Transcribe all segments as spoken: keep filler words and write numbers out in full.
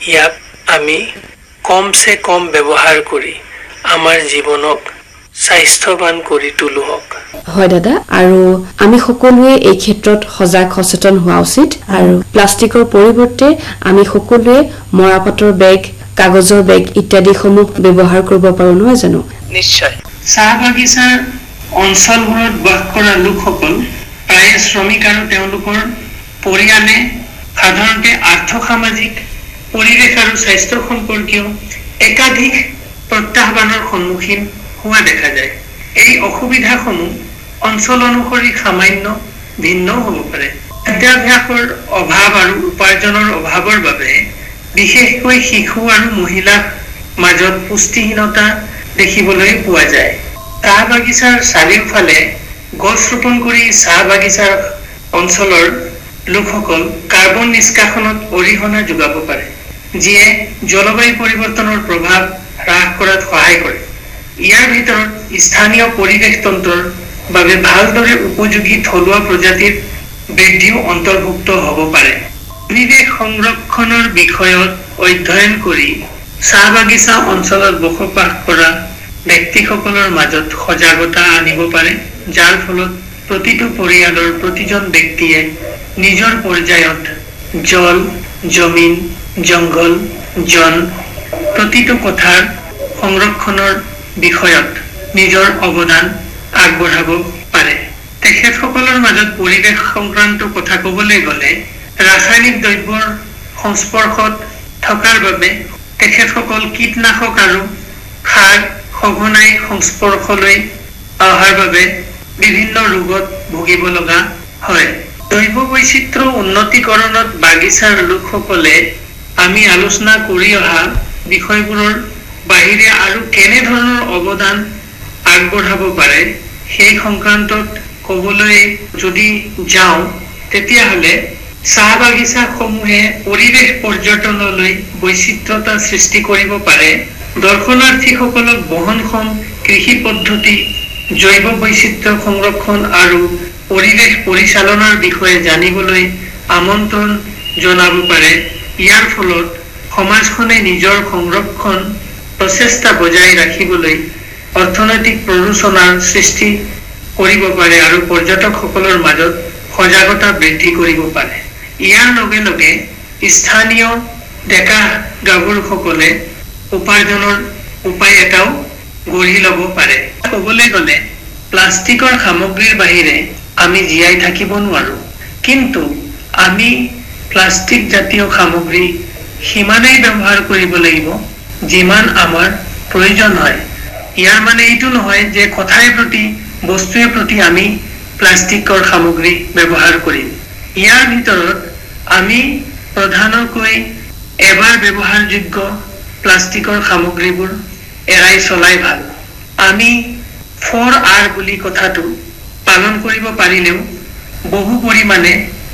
ইয়াক আমি কমসে কম ব্যৱহাৰ কৰি আমাৰ জীৱনক স্বাস্থ্যৱান কৰি তুলুহক। হয় দাদা, আৰু আমি সকলোৱে এই ক্ষেত্ৰত সজাগ সচেতন হোৱা উচিত আৰু প্লাষ্টিকৰ পৰিৱৰ্তে আমি সকলোৱে মৰাপাটৰ বেগ, কাগজৰ বেগ ইত্যাদি সমূহ ব্যৱহাৰ কৰিব পাৰো নহয় জানো? নিশ্চয়। চাহ বাগিচাৰ অঞ্চলবোৰত বাস কৰা লোকসকল প্ৰায় শ্ৰমিক আৰু তেওঁলোকৰ পৰিয়ালে সাধাৰণতে আৰ্থ-সামাজিক, পৰিৱেশ আৰু স্বাস্থ্য সম্পৰ্কীয় একাধিক প্ৰত্যাহ্বানৰ সন্মুখীন হোৱা দেখা যায়। এই অসুবিধাসমূহ অঞ্চল অনুসৰি সামান্য ভিন্ন হ'ব পাৰে। খাদ্যাভ্যাসৰ অভাৱ আৰু উপাৰ্জনৰ অভাৱৰ বাবে বিশেষকৈ শিশু আৰু মহিলাৰ মাজত পুষ্টিহীনতা দেখিবলৈ পোৱা যায়। চাহ বাগিচাৰ চাৰিওফালে গছ ৰোপণ কৰি চাহ বাগিচাৰ অঞ্চলৰ লোকসকল কাৰ্বন নিষ্কাশনত অৰিহণা যোগাব পাৰে, যিয়ে জলবায়ু পৰিৱৰ্তনৰ প্ৰভাৱ হ্ৰাস কৰাত সহায় কৰে। ইয়াৰ ভিতৰত স্থানীয় পৰিৱেশ তন্ত্ৰৰ বাবে ভালদৰে উপযোগী থলুৱা প্ৰজাতিৰ বৃদ্ধিও অন্তৰ্ভুক্ত হ'ব পাৰে। পৰিৱেশ সংৰক্ষণৰ বিষয়ত অধ্যয়ন কৰি চাহ বাগিচা অঞ্চলত বসবাস কৰা ব্যক্তিসকলৰ মাজত সজাগতা আনিব পাৰে, যাৰ ফলত প্ৰতিটো পৰিয়ালৰ প্ৰতিজন ব্যক্তিয়ে নিজৰ পৰ্যায়ত জল, জমিন, জংঘল, জন প্ৰতিটো কথাৰ সংৰক্ষণৰ বিষয়ত নিজৰ অৱদান আগবঢ়াব পাৰে। তেখেতসকলৰ মাজত পৰিৱেশ সংক্ৰান্ত কথা ক'বলৈ গ'লে ৰাসায়নিক দ্ৰব্যৰ সংস্পৰ্শত থকাৰ বাবে তেখেতসকল কীটনাশক আৰু সাৰ সঘনাই সংস্পৰ্শলৈ অহাৰ বাবে বিভিন্ন ৰোগত ভুগিব লগা হয়। জৈৱ বৈচিত্ৰ্য উন্নতিকৰণত বাগিচাৰ লোকসকলে আমি আলোচনা কৰি অহা বিষয়বোৰৰ বাহিৰে আৰু কেনেধৰণৰ অৱদান আগবঢ়াব পাৰে সেই সংক্ৰান্তত ক'বলৈ যদি যাওঁ, তেতিয়াহ'লে চাহ বাগিচাসমূহে পৰিৱেশ পৰ্যটনলৈ বৈচিত্ৰতা সৃষ্টি কৰিব পাৰে, দৰ্শনাৰ্থীসকলক বহনক্ষম কৃষি পদ্ধতি, জৈৱ বৈচিত্ৰ্য সংৰক্ষণ আৰু পৰিৱেশ পৰিচালনাৰ বিষয়ে জানিবলৈ আমন্ত্ৰণ জনাব পাৰে। ইয়াৰ ফলত সমাজখনে নিজৰ সংৰক্ষণ প্ৰচেষ্টা বজাই ৰাখিবলৈ অৰ্থনৈতিক প্ৰৰোচনাৰ সৃষ্টি কৰিব পাৰে আৰু পৰ্যটকসকলৰ মাজত সজাগতা বৃদ্ধি কৰিব পাৰে। ইয়াৰ লগে লগে স্থানীয় ডেকা গাভৰুসকলে উপাৰ্জনৰ উপায় এটাও গঢ়ি ল'ব পাৰে। ক'বলৈ গ'লে প্লাষ্টিকৰ সামগ্ৰীৰ বাহিৰে আমি জীয়াই থাকিব নোৱাৰো, কিন্তু আমি প্লাষ্টিক জাতীয় সামগ্ৰী সিমানেই ব্যৱহাৰ কৰিব লাগিব যিমান আমাৰ প্ৰয়োজন হয়। ইয়াৰ মানে এইটো নহয় যে কথাই প্ৰতি বস্তুৱে প্ৰতি আমি প্লাষ্টিকৰ সামগ্ৰী ব্যৱহাৰ কৰিম। ইয়াৰ ভিতৰত আমি প্ৰধানকৈ এবাৰ ব্যৱহাৰযোগ্য প্লাষ্টিকৰ সামগ্ৰীবোৰ এৰাই চলাই ভাল। আমি ফ'ৰ আৰ বুলি কথাটো পালন কৰিব পাৰিলেও বহু পৰিমাণে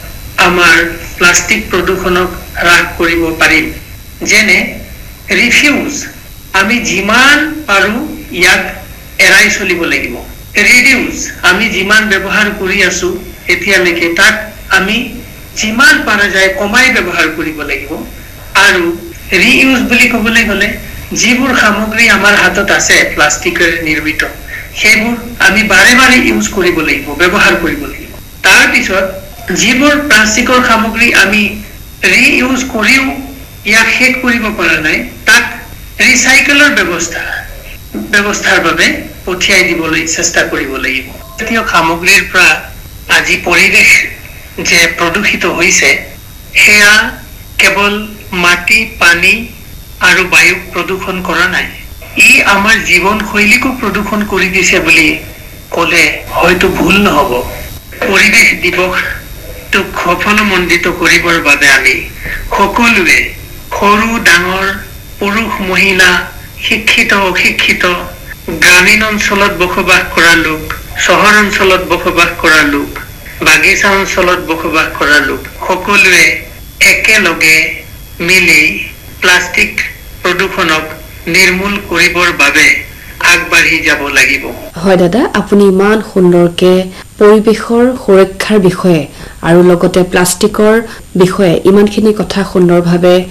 আমাৰ প্লাষ্টিক প্ৰদূষণক হ্ৰাস কৰিব পাৰিম। যেনে ৰিফিউজ, আমি যিমান পাৰোঁ ইয়াক এৰাই চলিব লাগিব। ৰিডিউজ, আমি যিমান ব্যৱহাৰ কৰি আছো এতিয়ালৈকে তাক আমি যিমান পাৰা যায় কমাই ব্যৱহাৰ কৰিব লাগিব। আৰু ৰিইউজ বুলি ক'বলৈ গ'লে যিবোৰ সামগ্ৰী আমাৰ হাতত আছে প্লাষ্টিকেৰে নিৰ্মিত, সেইবোৰ আমি বাৰে বাৰে ইউজ কৰিব লাগিব, ব্যৱহাৰ কৰিব লাগিব। তাৰপিছত যিবোৰ প্লাষ্টিকৰ সামগ্ৰী আমি ৰিইউজ কৰিও ইয়াক শেষ কৰিব পৰা নাই, তাক ৰিচাইকেলৰ ব্যৱস্থা ব্যৱস্থাৰ বাবে পঠিয়াই দিবলৈ চেষ্টা কৰিব লাগিব। জাতীয় সামগ্ৰীৰ পৰা আজি পৰিৱেশ যে প্ৰদূষিত হৈছে, সেয়া কেৱল মাটি, পানী আৰু বায়ুক প্ৰদূষণ কৰা নাই, ই আমাৰ জীৱনশৈলীকো প্ৰদূষণ কৰি দিছে বুলি ক'লে হয়তো ভুল নহ'ব। পৰিৱেশ দিৱসটোক সফলমণ্ডিত কৰিবৰ বাবে আমি সকলোৱে সৰু ডাঙৰ, পুৰুষ মহিলা, শিক্ষিত অশিক্ষিত, গ্ৰামীণ অঞ্চলত বসবাস কৰা লোক, চহৰ অঞ্চলত বসবাস কৰা লোক, বাগিচা অঞ্চলত বসবাস কৰা লোক, সকলোৱে একেলগে মিলি প্লাষ্টিক প্ৰদূষণক নিৰ্মূল কৰিবৰ বাবে আগবাঢ়ি যাব লাগিব। হয় দাদা, আপুনি ইমান সুন্দৰকে পৰিৱেশৰ সুৰক্ষাৰ বিষয়ে আৰু লগতে প্লাষ্টিকৰ বিষয়ে ইমানখিনি কথা সুন্দৰভাৱে